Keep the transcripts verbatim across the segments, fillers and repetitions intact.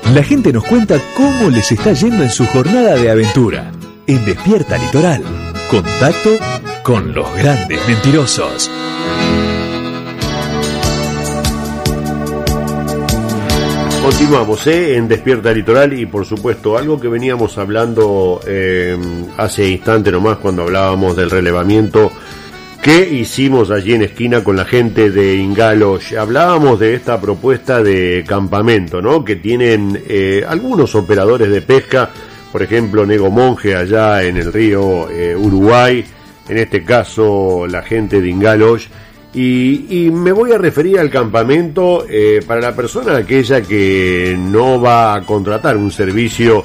La gente nos cuenta cómo les está yendo en su jornada de aventura. En Despierta Litoral, contacto con los grandes mentirosos. Continuamos ¿eh? en Despierta Litoral y por supuesto algo que veníamos hablando eh, hace instante nomás cuando hablábamos del relevamiento que hicimos allí en esquina con la gente de Ingalos. Hablábamos de esta propuesta de campamento, ¿no? Que tienen eh, algunos operadores de pesca, por ejemplo Nego Monje allá en el río eh, Uruguay, en este caso la gente de Ingalos. Y, y me voy a referir al campamento eh, para la persona aquella que no va a contratar un servicio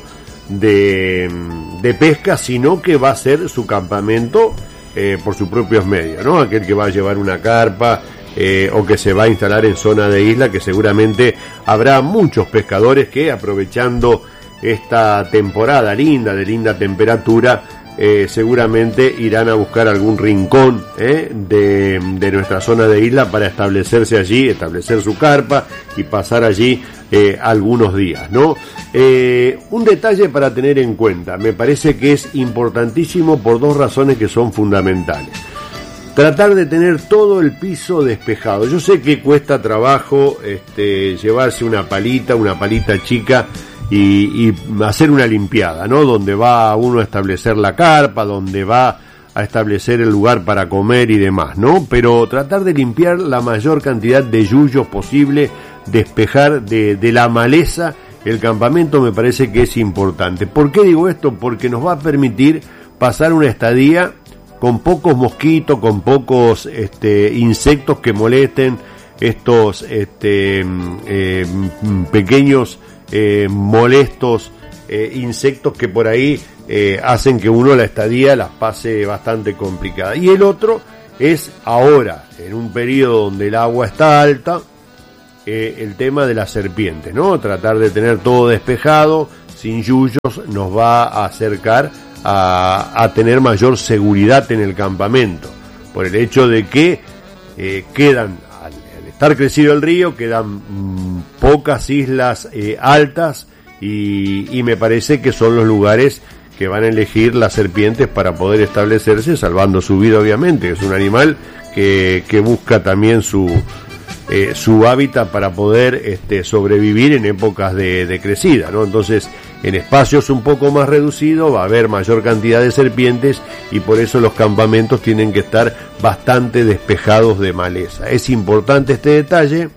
de, de pesca, sino que va a hacer su campamento eh, por sus propios medios, ¿no? Aquel que va a llevar una carpa eh, o que se va a instalar en zona de isla, que seguramente habrá muchos pescadores que, aprovechando esta temporada linda, de linda temperatura, Eh, seguramente irán a buscar algún rincón eh, de, de nuestra zona de isla para establecerse allí, establecer su carpa y pasar allí eh, algunos días, ¿no? Eh, un detalle para tener en cuenta, me parece que es importantísimo por dos razones que son fundamentales. Tratar de tener todo el piso despejado. Yo sé que cuesta trabajo este, llevarse una palita, una palita chica, Y, y hacer una limpiada, ¿no? Donde va uno a establecer la carpa, donde va a establecer el lugar para comer y demás, ¿no? Pero tratar de limpiar la mayor cantidad de yuyos posible, despejar de, de la maleza el campamento, me parece que es importante. ¿Por qué digo esto? Porque nos va a permitir pasar una estadía con pocos mosquitos, con pocos este, insectos que molesten, estos este, eh, pequeños Eh, molestos eh, insectos que por ahí eh, hacen que uno la estadía las pase bastante complicada. Y el otro es ahora, en un periodo donde el agua está alta, eh, el tema de las serpientes, ¿no? Tratar de tener todo despejado, sin yuyos, nos va a acercar a, a tener mayor seguridad en el campamento, por el hecho de que eh, quedan, al, al estar crecido el río, quedan mmm, pocas islas eh, altas y, y me parece que son los lugares que van a elegir las serpientes para poder establecerse, salvando su vida obviamente. Es un animal que, que busca también su eh, su hábitat para poder este, sobrevivir en épocas de, de crecida, ¿no? Entonces, en espacios un poco más reducidos va a haber mayor cantidad de serpientes y por eso los campamentos tienen que estar bastante despejados de maleza. Es importante este detalle,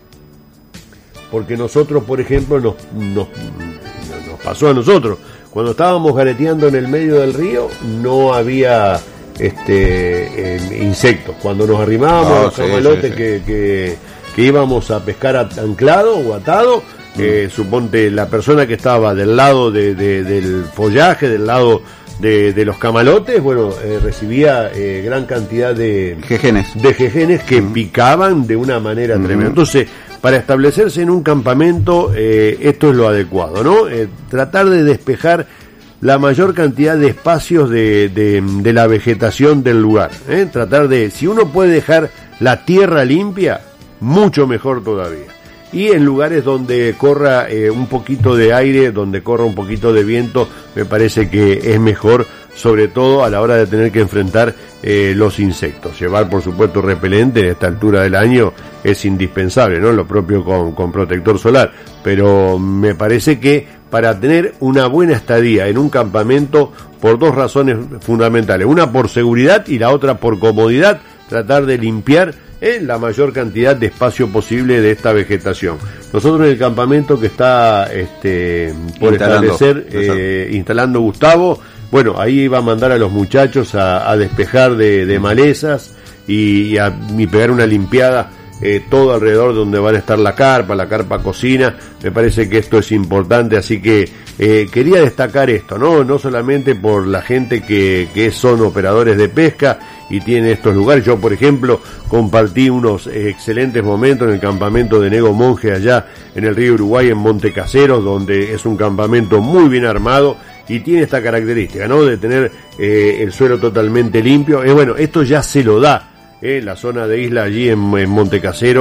porque nosotros, por ejemplo, nos, nos, nos pasó a nosotros, cuando estábamos gareteando en el medio del río, no había este eh, insectos. Cuando nos arrimábamos No, a los sí, camalotes sí, sí. Que, que, que íbamos a pescar anclado o atado, mm. eh, suponte la persona que estaba del lado de, de, del follaje, del lado de, de los camalotes, bueno, eh, recibía eh, gran cantidad de jejenes, de jejenes que mm. picaban de una manera mm. tremenda. Entonces, para establecerse en un campamento, eh, esto es lo adecuado, ¿no? Eh, tratar de despejar la mayor cantidad de espacios de, de, de la vegetación del lugar, ¿eh? Tratar de, si uno puede dejar la tierra limpia, mucho mejor todavía. Y en lugares donde corra eh, un poquito de aire, donde corra un poquito de viento, me parece que es mejor, sobre todo a la hora de tener que enfrentar eh, los insectos. Llevar, por supuesto, repelente en esta altura del año es indispensable, ¿no? Lo propio con, con protector solar. Pero me parece que para tener una buena estadía en un campamento, por dos razones fundamentales. Una por seguridad y la otra por comodidad, tratar de limpiar eh, la mayor cantidad de espacio posible de esta vegetación. Nosotros en el campamento que está este, por instalando, establecer, eh, instalando Gustavo, bueno, ahí iba a mandar a los muchachos a, a despejar de, de malezas y, y a y pegar una limpiada eh, todo alrededor donde van a estar la carpa, la carpa cocina. Me parece que esto es importante, así que eh, quería destacar esto, ¿no? No solamente por la gente que, que son operadores de pesca y tienen estos lugares. Yo, por ejemplo, compartí unos eh, excelentes momentos en el campamento de Nego Monje allá en el río Uruguay, en Monte Caseros, donde es un campamento muy bien armado y tiene esta característica, ¿no? De tener eh, el suelo totalmente limpio. Eh, bueno, esto ya se lo da eh, la zona de isla allí en, en Monte Casero,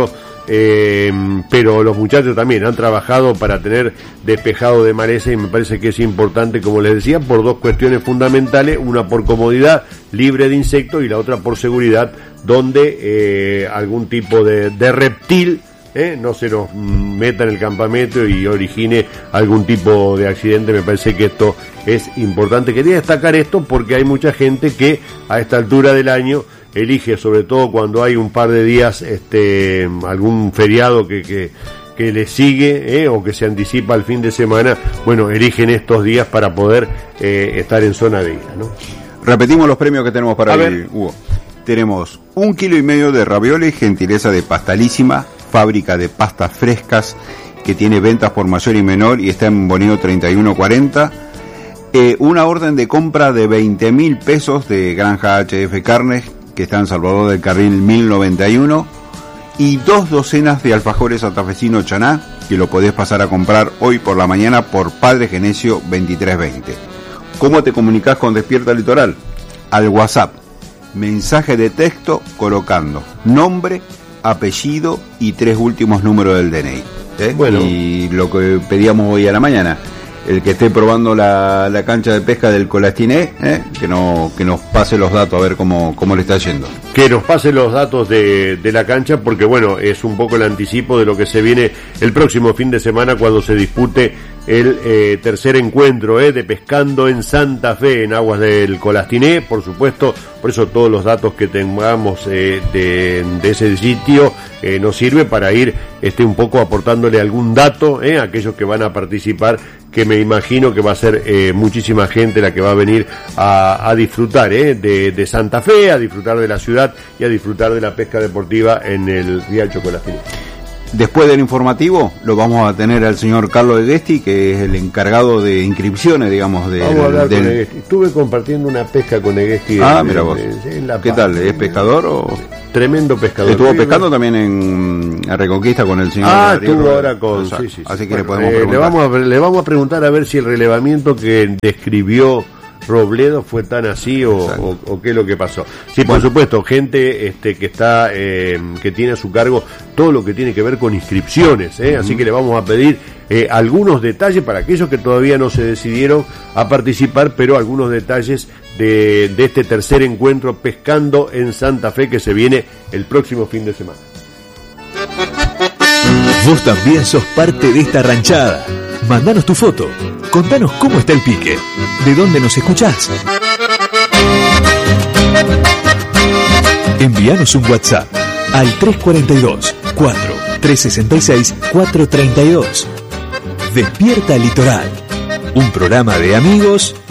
eh, pero los muchachos también han trabajado para tener despejado de maleza, y me parece que es importante, como les decía, por dos cuestiones fundamentales: una por comodidad, libre de insectos, y la otra por seguridad, donde eh, algún tipo de, de reptil ¿Eh? no se nos meta en el campamento y origine algún tipo de accidente. Me parece que esto es importante. Quería destacar esto porque hay mucha gente que a esta altura del año elige, sobre todo cuando hay un par de días, este, algún feriado que, que, que le sigue ¿eh? o que se anticipa al fin de semana, bueno, eligen estos días para poder eh, estar en zona de isla, ¿no? Repetimos los premios que tenemos para hoy, Hugo. Tenemos un kilo y medio de ravioles, gentileza de Pastalísima, fábrica de pastas frescas que tiene ventas por mayor y menor y está en Bonino treinta y uno cuarenta. Eh, una orden de compra de veinte mil pesos de Granja H F Carnes, que está en Salvador del Carril mil noventa y uno, y dos docenas de alfajores santafesino Chaná, que lo podés pasar a comprar hoy por la mañana por Padre Genesio veintitrés veinte. ¿Cómo te comunicás con Despierta Litoral? Al WhatsApp, mensaje de texto colocando nombre, apellido y tres últimos números del D N I. ¿eh? Bueno. Y lo que pedíamos hoy a la mañana, el que esté probando la, la cancha de pesca del Colastiné, ¿eh? que no que nos pase los datos a ver cómo, cómo le está yendo. Que nos pase los datos de, de la cancha, porque bueno, es un poco el anticipo de lo que se viene el próximo fin de semana, cuando se dispute el eh, tercer encuentro eh, de Pescando en Santa Fe, en aguas del Colastiné, por supuesto. Por eso todos los datos que tengamos eh, de, de ese sitio eh, nos sirve para ir este, un poco aportándole algún dato eh, a aquellos que van a participar, que me imagino que va a ser eh, muchísima gente la que va a venir a, a disfrutar eh, de, de Santa Fe, a disfrutar de la ciudad y a disfrutar de la pesca deportiva en el Riacho Colastiné. Después del informativo lo vamos a tener al señor Carlos Eguesti, que es el encargado de inscripciones, digamos, de, vamos a hablar del... con Eguesti. Estuve compartiendo una pesca con Eguesti. Ah, en, mira vos. En, en la ¿Qué Paz. tal? ¿Es pescador o...? Tremendo pescador. Estuvo pescando también en la Reconquista con el señor... Ah, Gabriel, estuvo ahora con... o sea, sí, sí, sí. Así que bueno, le podemos eh, preguntar. Le vamos, a, le vamos a preguntar a ver si el relevamiento que describió Robledo fue tan así o, o, o qué es lo que pasó. Sí, por bueno. supuesto, gente este que está eh, que tiene a su cargo todo lo que tiene que ver con inscripciones, ¿eh? Uh-huh. Así que le vamos a pedir eh, algunos detalles para aquellos que todavía no se decidieron a participar, pero algunos detalles de, de este tercer encuentro Pescando en Santa Fe, que se viene el próximo fin de semana. Vos también sos parte de esta ranchada. Mandanos tu foto. Contanos cómo está el pique. ¿De dónde nos escuchás? Envíanos un WhatsApp al tres cuatro dos, cuatro tres seis seis, cuatro tres dos. Despierta Litoral. Un programa de amigos